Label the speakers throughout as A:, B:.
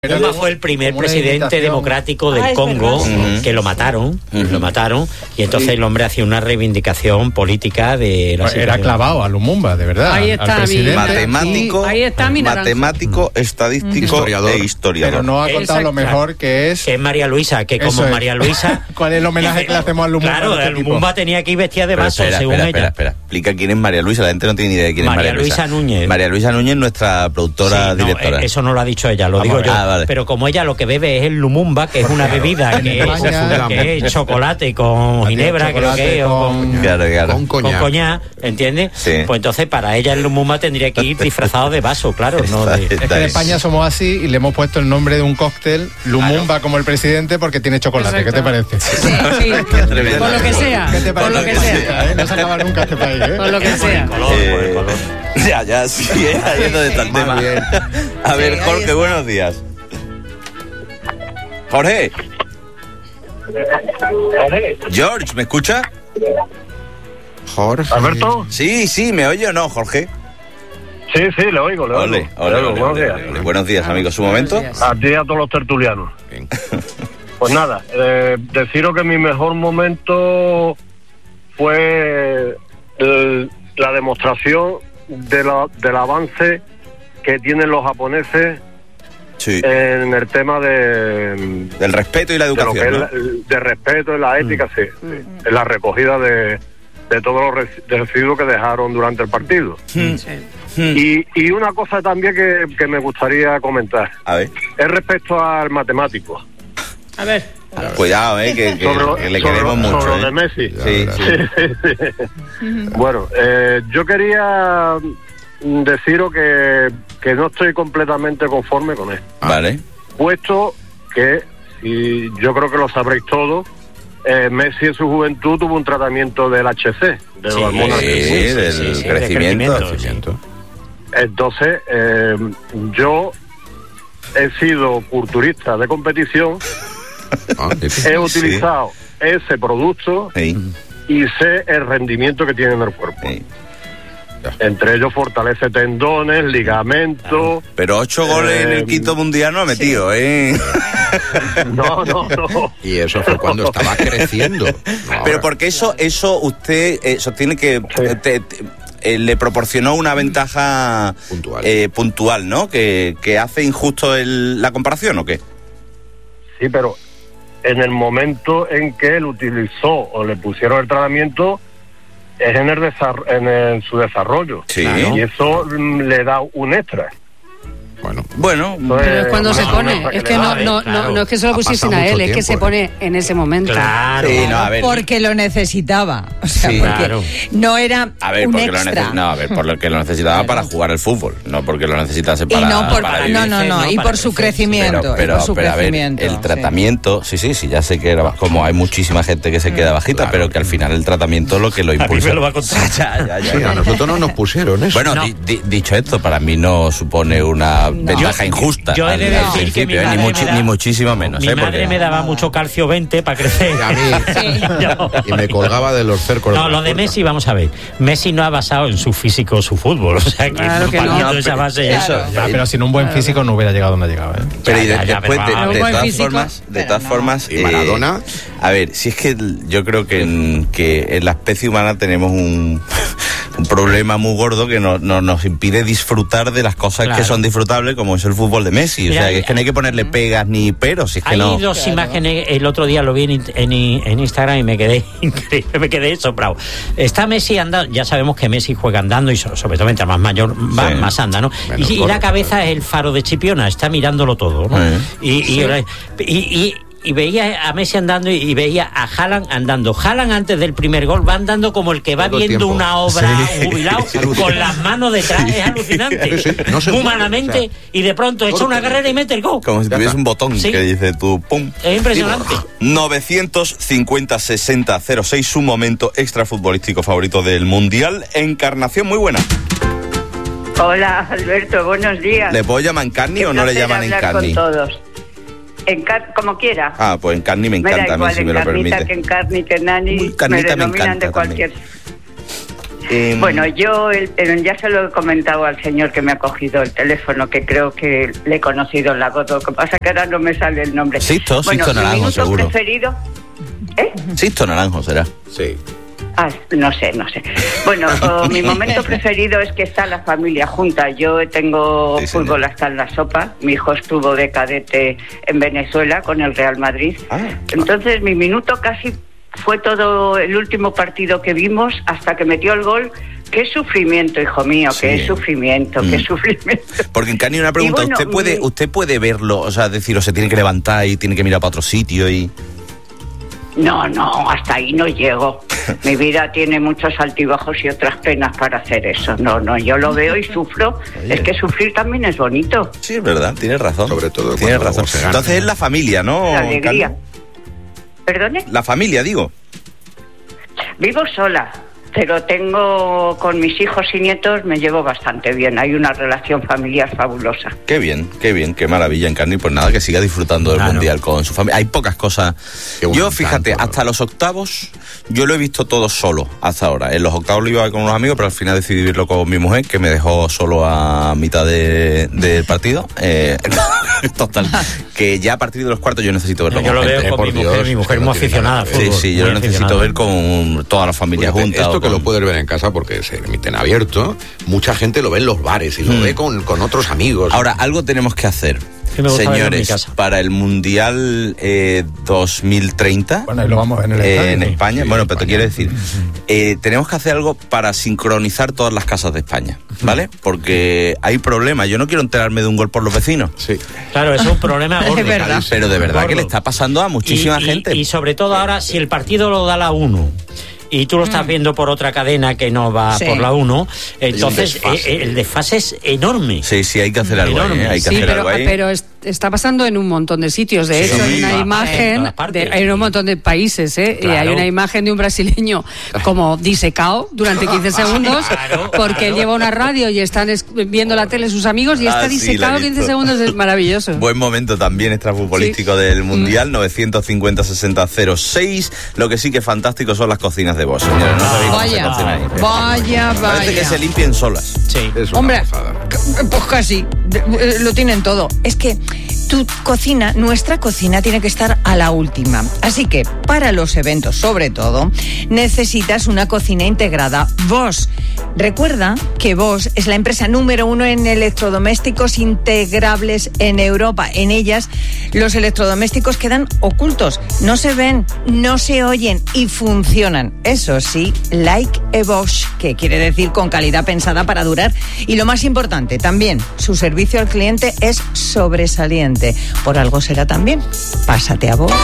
A: Lumumba fue el primer presidente democrático del Congo, que lo mataron, y entonces el hombre hacía una reivindicación política de la situación.
B: Era clavado a Lumumba, de verdad.
C: Ahí está,
D: matemático, estadístico e historiador.
B: Pero no ha contado lo mejor que es...
A: Que es María Luisa, que como María Luisa...
B: ¿Cuál es el homenaje que le hacemos a Lumumba?
A: Claro, Lumumba tenía que ir vestida de vaso, según ella.
D: Espera. Explica quién es María Luisa, la gente no tiene ni idea de quién es María Luisa.
A: Núñez.
D: María Luisa Núñez, nuestra productora directora.
A: Eso no lo ha dicho ella, lo digo yo.
D: Vale.
A: Pero como ella lo que bebe es el Lumumba, que es una bebida que es chocolate con ginebra, creo que, o con coñac, ¿entiendes?
D: Sí.
A: Pues entonces para ella el Lumumba tendría que ir disfrazado de vaso, claro.
B: Es que en España somos así y le hemos puesto el nombre de un cóctel, Lumumba, como el presidente, porque tiene chocolate. ¿Qué te parece?
C: Sí. Por lo que sea.
B: ¿Qué te parece?
C: Por lo que sea.
B: No se acaba nunca este país, ¿eh?
C: Por lo que sea.
A: Por el color.
D: Ya, sí, ahí es donde está el tema. A ver, Jorge, buenos días. Jorge. George, ¿me escucha?
E: Jorge. ¿Alberto?
D: Sí, ¿me oye o no, Jorge?
E: Sí, le oigo.
D: Ole. Buenos días, amigos. ¿Un momento?
E: A ti y a todos los tertulianos.
D: Bien.
E: Pues nada, deciros que mi mejor momento fue la demostración del avance que tienen los japoneses en el tema
D: del respeto y la educación,
E: de respeto y la ética, sí, en la recogida de todos los residuos que dejaron durante el partido. Y una cosa también que me gustaría comentar,
D: a ver,
E: es respecto al matemático.
C: A ver.
D: Cuidado, que le queremos mucho.
E: Sobre lo de Messi.
D: Sí.
E: Bueno, yo quería deciros que no estoy completamente conforme con él.
D: Vale.
E: Puesto que, y yo creo que lo sabréis todos, Messi en su juventud tuvo un tratamiento del HC, de los hormonas
D: del crecimiento.
E: Entonces, yo he sido culturista de competición, he utilizado ese producto y sé el rendimiento que tiene en el cuerpo. Entre ellos fortalece tendones, ligamentos.
D: Pero 8 goles en el quinto mundial no ha metido,
E: No.
F: Y eso fue cuando estaba creciendo.
D: Pero porque eso usted sostiene que le proporcionó una ventaja puntual, ¿no? Que hace injusto la comparación, ¿o qué?
E: Sí, pero en el momento en que él utilizó o le pusieron el tratamiento es en su desarrollo.
D: Sí.
E: Y eso le da un extra.
D: Bueno,
C: pero es cuando se pone, es que no es que se lo pusiesen a él, es que se pone en ese momento.
A: Claro.
D: Sí, no, a ver.
G: Porque lo necesitaba. O sea,
A: porque
G: no era un extra.
D: Por lo que lo necesitaba para jugar al fútbol, no porque lo necesitase para...
G: Y por su crecimiento.
D: Pero a ver, el tratamiento, sí, ya sé que era como hay muchísima gente que se queda bajita, pero que al final el tratamiento es lo que lo impulsa.
A: A mí me lo va a contar.
F: Sí, a nosotros no nos pusieron eso.
D: Bueno, dicho esto, para mí no supone una ventaja injusta.
A: Yo he de decir que
D: ni muchísimo menos.
A: Mi madre me daba mucho calcio 20 para crecer.
F: A mí. Y me colgaba de los cercos.
A: No, lo de Messi, vamos a ver. Messi no ha basado en su físico su fútbol. O sea, que no esa base eso.
B: Pero sin un buen físico no hubiera llegado donde ha llegado, ¿eh?
D: Pero después, de todas formas,
F: ¿y Maradona?
D: A ver, si es que yo creo que en la especie humana tenemos un problema muy gordo que nos impide disfrutar de las cosas que son disfrutables, como es el fútbol de Messi. O sea, es que no hay que ponerle pegas ni peros. Es que
A: hay dos imágenes, el otro día lo vi en Instagram y me quedé increíble, me quedé sobrado. Está Messi andando, ya sabemos que Messi juega andando y sobre todo mientras más mayor va, más anda, ¿no? Y la cabeza es el faro de Chipiona, está mirándolo todo, ¿no? Y veía a Messi andando y veía a Haaland andando. Haaland antes del primer gol va andando como el que va viendo una obra jubilado con las manos detrás. Es alucinante. Humanamente. Y de pronto echa una carrera y mete el gol.
D: Como si tuviese un botón que dice tú, ¡pum!
A: Es impresionante.
D: 950-60-06, su momento extrafutbolístico favorito del Mundial. Encarnación, muy buena.
H: Hola, Alberto, buenos días.
D: ¿Le puedo llamar Encarni o no le llaman Encarni?
H: Con todos. Como quiera.
D: Pues Encarni me encanta, a mí, si me lo permite.
H: Que Encarni, que Nani, me denominan de cualquier... Bueno, yo ya se lo he comentado al señor que me ha cogido el teléfono, que creo que le he conocido en la voz. Lo que pasa es que ahora no me sale el nombre.
D: Sisto Naranjo, seguro.
H: Preferido,
D: Sisto Naranjo será.
F: Sí.
H: No sé. Bueno, mi momento preferido es que está la familia junta. Yo tengo fútbol hasta en la sopa. Mi hijo estuvo de cadete en Venezuela con el Real Madrid. Entonces mi minuto casi fue todo el último partido que vimos hasta que metió el gol. Qué sufrimiento, hijo mío, qué sufrimiento.
D: Porque en Cani una pregunta, bueno, ¿usted puede verlo? O sea, decir, o se tiene que levantar y tiene que mirar para otro sitio y...
H: No, hasta ahí no llego. Mi vida tiene muchos altibajos y otras penas para hacer eso. No, yo lo veo y sufro. Oye. Es que sufrir también es bonito.
D: Sí, es verdad, tienes razón.
F: Sobre todo
D: tienes razón. Entonces es la familia, ¿no?
H: La alegría. ¿Perdone?
D: La familia, digo.
H: Vivo sola, pero tengo con mis hijos y nietos, me llevo bastante bien. Hay una relación familiar fabulosa.
D: Qué bien, qué maravilla, Encarni. Pues nada, que siga disfrutando del Mundial con su familia. Hay pocas cosas. Yo, fíjate, hasta los octavos, yo lo he visto todo solo hasta ahora. En los octavos lo iba a ver con unos amigos, pero al final decidí verlo con mi mujer, que me dejó solo a mitad del partido. Total. Que ya a partir de los cuartos yo necesito verlo.
A: Yo lo veo con mi mujer muy aficionada.
D: Sí, yo lo necesito ver con toda la familia junta.
F: Esto que lo puedes ver en casa porque se emite en abierto, mucha gente lo ve en los bares y lo ve con otros amigos.
D: Ahora, algo tenemos que hacer, señores, para el Mundial 2030.
B: Bueno, ahí lo vamos a ver
D: en España. Bueno, pero te quiero decir, tenemos que hacer algo para sincronizar todas las casas de España, ¿vale? Porque hay problemas. Yo no quiero enterarme de un gol por los vecinos.
B: Sí.
A: Claro, es un problema gordo.
D: Pero de verdad que le está pasando a muchísima gente.
A: Y sobre todo ahora, si el partido lo da la 1 y tú lo estás viendo por otra cadena que no va por la 1, entonces el desfase es enorme.
D: Sí, hay que hacer algo ahí. Hay que hacer algo ahí.
C: Pero está pasando en un montón de sitios. De hecho, hay una imagen, hay un montón de países, y hay una imagen de un brasileño como disecado durante 15 segundos, porque él lleva una radio y están viendo la tele sus amigos y está disecado 15 segundos, es maravilloso.
D: Buen momento también extrafutbolístico del Mundial, 950-60-06. Lo que sí que es fantástico son las cocinas de Bosch, señores. No sabéis cómo se cocina ahí.
G: Vaya.
D: Parece que se limpien solas.
A: Sí.
G: Hombre, pues casi, lo tienen todo. Es que tu cocina, nuestra cocina, tiene que estar a la última. Así que, para los eventos, sobre todo, necesitas una cocina integrada Bosch. Recuerda que Bosch es la empresa número 1 en electrodomésticos integrables en Europa. En ellas, los electrodomésticos quedan ocultos, no se ven, no se oyen y funcionan. Eso sí, like a Bosch, que quiere decir con calidad pensada para durar. Y lo más importante, también, su servicio al cliente es sobresaliente. Por algo será también. Pásate a Bosch.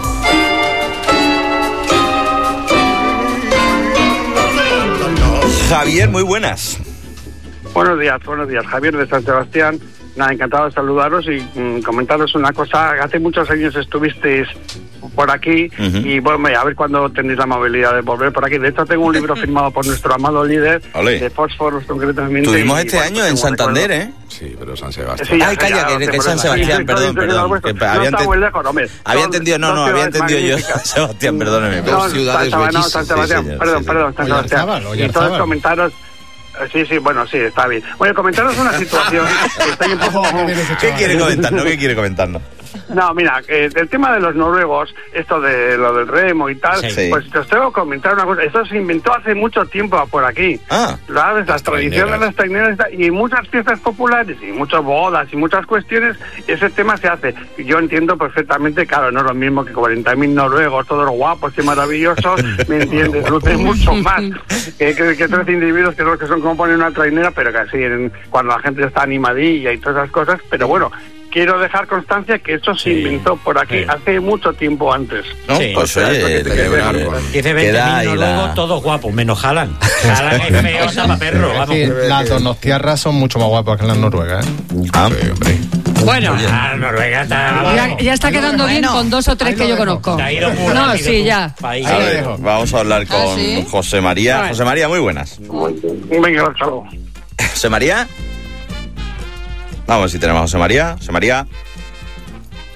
D: Javier, muy buenas.
E: Buenos días, Javier de San Sebastián. Nada, encantado de saludaros y comentaros una cosa. Hace muchos años estuvisteis por aquí y bueno, a ver cuándo tenéis la amabilidad de volver por aquí. De hecho, tengo un libro firmado por nuestro amado líder de Fósforos, concretamente.
D: Tuvimos este año en Santander, ¿eh?
F: Sí, pero San Sebastián.
E: Sí,
D: calla, que San Sebastián, perdón. Había entendido, había entendido yo San Sebastián, perdóneme.
E: Dos ciudades bellísimas. San Sebastián, perdón, San Sebastián. Y entonces comentaros... Sí, está bien. Bueno, comentaros una situación que estoy un poco...
D: ¿Qué quiere comentarnos? ¿Qué quiere comentarnos?
E: No, mira, el tema de los noruegos, esto de lo del remo y tal, pues te os tengo que comentar una cosa. Esto se inventó hace mucho tiempo por aquí. ¿Sabes? Las tradiciones de las traineras y muchas fiestas populares y muchas bodas y muchas cuestiones, ese tema se hace. Y yo entiendo perfectamente, claro, no es lo mismo que 40.000 noruegos, todos guapos y maravillosos, ¿me entiendes? Lucen mucho más que 13 individuos que son como ponen una trainera, pero que así, cuando la gente está animadilla y todas esas cosas, pero bueno, quiero dejar constancia que esto se inventó por aquí hace mucho tiempo antes.
D: ¿No? Sí. Pues oye,
A: dice 20.000 noruegos, todos guapos, menos Haaland. Haaland es feo, para perro.
B: Las donostiarras son mucho más guapas que las noruegas, ¿eh?
F: Sí, hombre.
C: Bueno,
A: Noruega está...
C: Ya está quedando bien con 2 o 3 que yo conozco. No, sí, ya.
D: A ver, vamos a hablar con José María. José María, muy buenas.
E: Venga, chao.
D: José María. Vamos a ver si tenemos a José María. José María,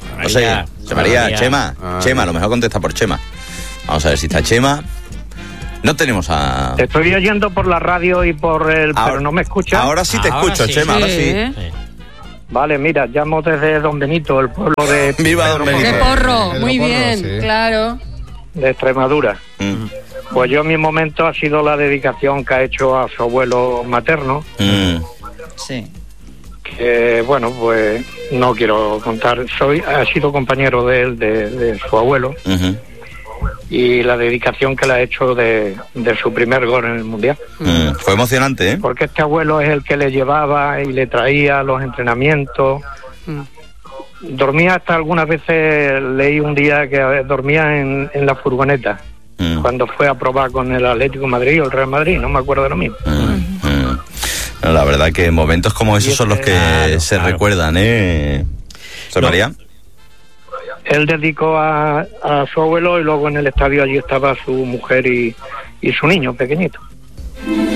D: Chema. Chema, a lo mejor contesta por Chema. Vamos a ver si está Chema. No tenemos a...
I: Te estoy oyendo por la radio y por el... pero no me escuchas.
D: Ahora sí te escucho, sí. Chema, ahora sí.
I: Vale, mira, llamo desde Don Benito, el pueblo de...
D: ¡Viva Don Benito!
C: ¡Qué porro! Muy bien, claro.
I: De Extremadura. Pues yo en mi momento ha sido la dedicación que ha hecho a su abuelo materno.
G: Sí.
I: Que, bueno, pues no quiero contar. Ha sido compañero de él, de su abuelo. Y la dedicación que le ha hecho de su primer gol en el Mundial.
D: Fue emocionante, ¿eh?
I: Porque este abuelo es el que le llevaba y le traía los entrenamientos. Dormía hasta algunas veces, leí un día que dormía en la furgoneta. Cuando fue a probar con el Atlético de Madrid o el Real Madrid, no me acuerdo de lo mismo.
D: No, la verdad que momentos como esos son los que se recuerdan, ¿eh? ¿José María?
I: Él dedicó a su abuelo y luego en el estadio allí estaba su mujer y su niño pequeñito.